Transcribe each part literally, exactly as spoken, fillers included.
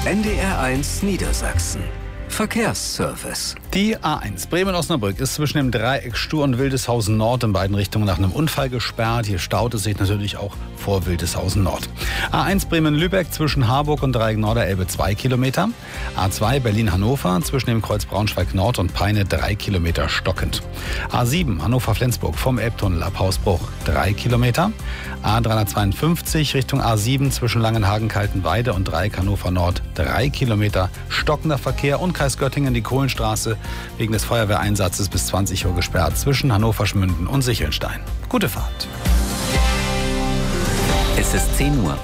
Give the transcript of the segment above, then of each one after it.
N D R eins Niedersachsen. Verkehrsservice. Die A eins Bremen-Osnabrück ist zwischen dem Dreieck Stur und Wildeshausen Nord in beiden Richtungen nach einem Unfall gesperrt. Hier staut es sich natürlich auch vor Wildeshausen Nord. A eins Bremen-Lübeck zwischen Harburg und Dreieck Norderelbe zwei Kilometer. A zwei Berlin-Hannover zwischen dem Kreuz Braunschweig Nord und Peine drei Kilometer stockend. A sieben Hannover-Flensburg vom Elbtunnel ab Hausbruch drei Kilometer. A dreihundertzweiundfünfzig Richtung A sieben zwischen Langenhagen-Kaltenweide und Dreieck Hannover Nord drei Kilometer stockender Verkehr und Kreis Göttingen die Kohlenstraße wegen des Feuerwehreinsatzes bis zwanzig Uhr gesperrt zwischen Hannover-Schmünden und Sichelnstein. Gute Fahrt. Es ist zehn Uhr.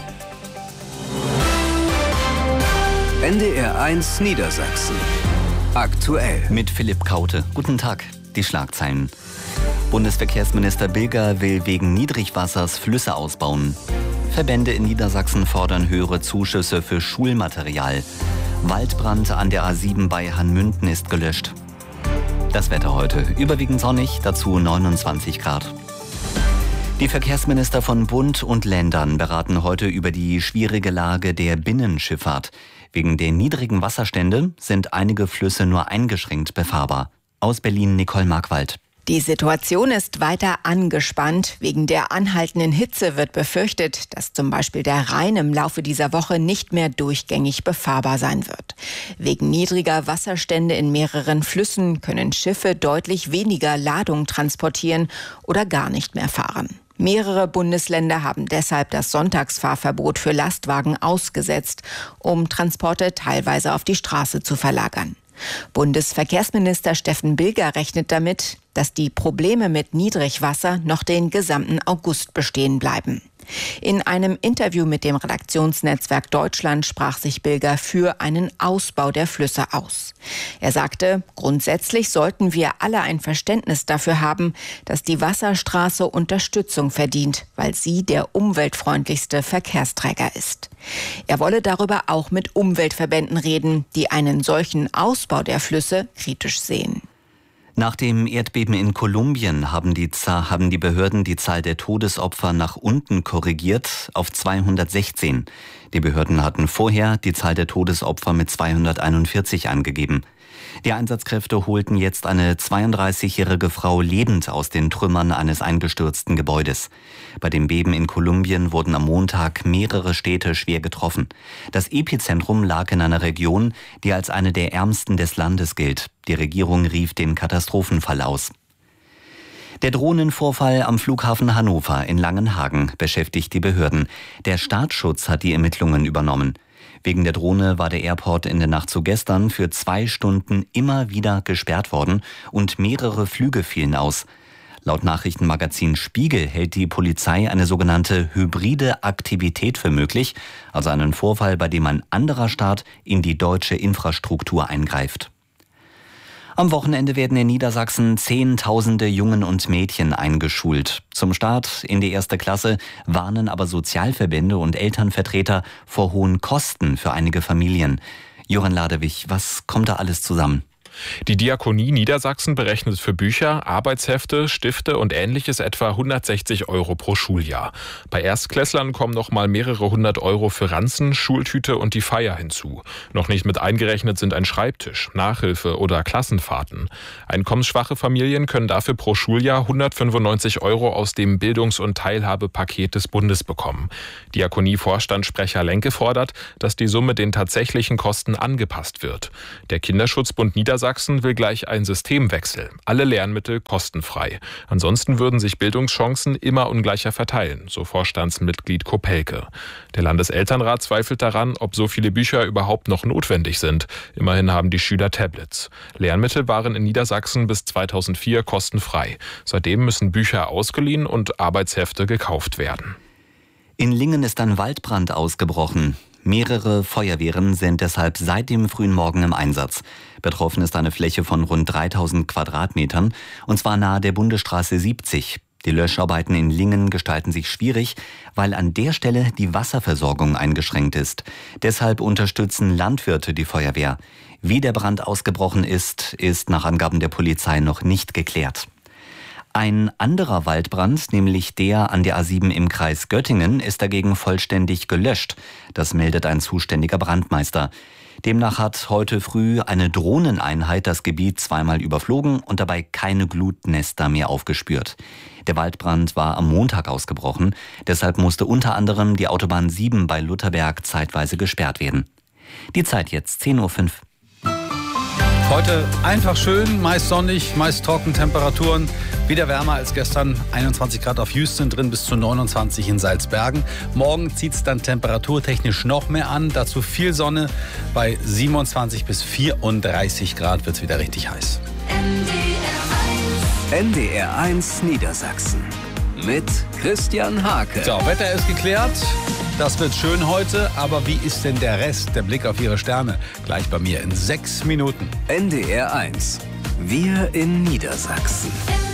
N D R eins Niedersachsen. Aktuell. Mit Philipp Kaute. Guten Tag. Die Schlagzeilen. Bundesverkehrsminister Bilger will wegen Niedrigwassers Flüsse ausbauen. Verbände in Niedersachsen fordern höhere Zuschüsse für Schulmaterial. Waldbrand an der A sieben bei Hanmünden ist gelöscht. Das Wetter heute. Überwiegend sonnig, dazu neunundzwanzig Grad. Die Verkehrsminister von Bund und Ländern beraten heute über die schwierige Lage der Binnenschifffahrt. Wegen der niedrigen Wasserstände sind einige Flüsse nur eingeschränkt befahrbar. Aus Berlin Nicole Markwald. Die Situation ist weiter angespannt. Wegen der anhaltenden Hitze wird befürchtet, dass zum Beispiel der Rhein im Laufe dieser Woche nicht mehr durchgängig befahrbar sein wird. Wegen niedriger Wasserstände in mehreren Flüssen können Schiffe deutlich weniger Ladung transportieren oder gar nicht mehr fahren. Mehrere Bundesländer haben deshalb das Sonntagsfahrverbot für Lastwagen ausgesetzt, um Transporte teilweise auf die Straße zu verlagern. Bundesverkehrsminister Steffen Bilger rechnet damit, dass die Probleme mit Niedrigwasser noch den gesamten August bestehen bleiben. In einem Interview mit dem Redaktionsnetzwerk Deutschland sprach sich Bilger für einen Ausbau der Flüsse aus. Er sagte, grundsätzlich sollten wir alle ein Verständnis dafür haben, dass die Wasserstraße Unterstützung verdient, weil sie der umweltfreundlichste Verkehrsträger ist. Er wolle darüber auch mit Umweltverbänden reden, die einen solchen Ausbau der Flüsse kritisch sehen. Nach dem Erdbeben in Kolumbien haben die, haben die Behörden die Zahl der Todesopfer nach unten korrigiert auf zweihundertsechzehn. Die Behörden hatten vorher die Zahl der Todesopfer mit zweihunderteinundvierzig angegeben. Die Einsatzkräfte holten jetzt eine zweiunddreißigjährige Frau lebend aus den Trümmern eines eingestürzten Gebäudes. Bei dem Beben in Kolumbien wurden am Montag mehrere Städte schwer getroffen. Das Epizentrum lag in einer Region, die als eine der ärmsten des Landes gilt. Die Regierung rief den Katastrophenfall aus. Der Drohnenvorfall am Flughafen Hannover in Langenhagen beschäftigt die Behörden. Der Staatsschutz hat die Ermittlungen übernommen. Wegen der Drohne war der Airport in der Nacht zu gestern für zwei Stunden immer wieder gesperrt worden und mehrere Flüge fielen aus. Laut Nachrichtenmagazin Spiegel hält die Polizei eine sogenannte hybride Aktivität für möglich, also einen Vorfall, bei dem ein anderer Staat in die deutsche Infrastruktur eingreift. Am Wochenende werden in Niedersachsen Zehntausende Jungen und Mädchen eingeschult. Zum Start in die erste Klasse warnen aber Sozialverbände und Elternvertreter vor hohen Kosten für einige Familien. Johann Ladewig, was kommt da alles zusammen? Die Diakonie Niedersachsen berechnet für Bücher, Arbeitshefte, Stifte und Ähnliches etwa hundertsechzig Euro pro Schuljahr. Bei Erstklässlern kommen noch mal mehrere hundert Euro für Ranzen, Schultüte und die Feier hinzu. Noch nicht mit eingerechnet sind ein Schreibtisch, Nachhilfe oder Klassenfahrten. Einkommensschwache Familien können dafür pro Schuljahr hundertfünfundneunzig Euro aus dem Bildungs- und Teilhabepaket des Bundes bekommen. Diakonie-Vorstandssprecher Lenke fordert, dass die Summe den tatsächlichen Kosten angepasst wird. Der Kinderschutzbund Niedersachsen Sachsen will gleich einen Systemwechsel. Alle Lernmittel kostenfrei. Ansonsten würden sich Bildungschancen immer ungleicher verteilen, so Vorstandsmitglied Kopelke. Der Landeselternrat zweifelt daran, ob so viele Bücher überhaupt noch notwendig sind. Immerhin haben die Schüler Tablets. Lernmittel waren in Niedersachsen bis zweitausendvier kostenfrei. Seitdem müssen Bücher ausgeliehen und Arbeitshefte gekauft werden. In Lingen ist ein Waldbrand ausgebrochen. Mehrere Feuerwehren sind deshalb seit dem frühen Morgen im Einsatz. Betroffen ist eine Fläche von rund dreitausend Quadratmetern, und zwar nahe der Bundesstraße siebzig. Die Löscharbeiten in Lingen gestalten sich schwierig, weil an der Stelle die Wasserversorgung eingeschränkt ist. Deshalb unterstützen Landwirte die Feuerwehr. Wie der Brand ausgebrochen ist, ist nach Angaben der Polizei noch nicht geklärt. Ein anderer Waldbrand, nämlich der an der A sieben im Kreis Göttingen, ist dagegen vollständig gelöscht. Das meldet ein zuständiger Brandmeister. Demnach hat heute früh eine Drohneneinheit das Gebiet zweimal überflogen und dabei keine Glutnester mehr aufgespürt. Der Waldbrand war am Montag ausgebrochen. Deshalb musste unter anderem die Autobahn sieben bei Lutherberg zeitweise gesperrt werden. Die Zeit jetzt zehn Uhr fünf. Heute einfach schön, meist sonnig, meist trocken, Temperaturen wieder wärmer als gestern. einundzwanzig Grad auf Houston, drin bis zu neunundzwanzig in Salzbergen. Morgen zieht es dann temperaturtechnisch noch mehr an. Dazu viel Sonne. Bei siebenundzwanzig bis vierunddreißig Grad wird es wieder richtig heiß. N D R eins Niedersachsen mit Christian Hake. So, Wetter ist geklärt. Das wird schön heute, aber wie ist denn der Rest? Der Blick auf Ihre Sterne gleich bei mir in sechs Minuten. N D R eins. Wir in Niedersachsen.